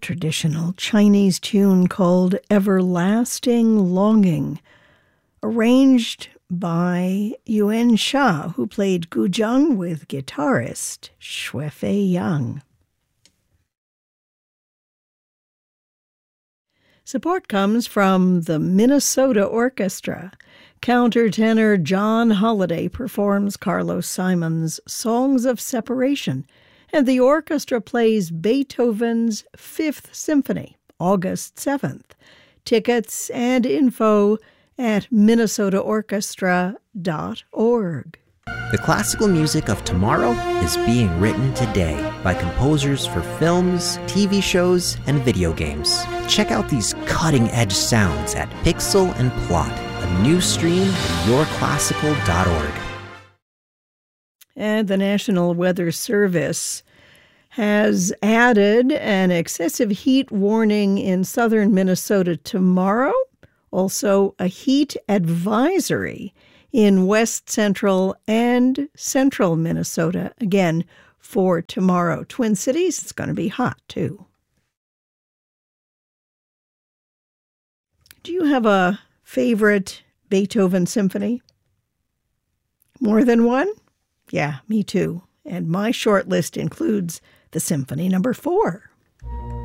traditional Chinese tune called Everlasting Longing, arranged by Yuan Sha, who played guzheng with guitarist Shuifei Yang. Support comes from the Minnesota Orchestra. Countertenor John Holliday performs Carlos Simon's Songs of Separation, and the orchestra plays Beethoven's Fifth Symphony, August 7th. Tickets and info at minnesotaorchestra.org. The classical music of tomorrow is being written today by composers for films, TV shows, and video games. Check out these cutting-edge sounds at Pixel and Plot, a new stream at yourclassical.org. And the National Weather Service has added an excessive heat warning in southern Minnesota tomorrow, also a heat advisory in west central and central Minnesota, again, for tomorrow. Twin Cities, it's going to be hot, too. Do you have a favorite Beethoven symphony? More than one? Yeah, me too. And my short list includes the Symphony No. 4.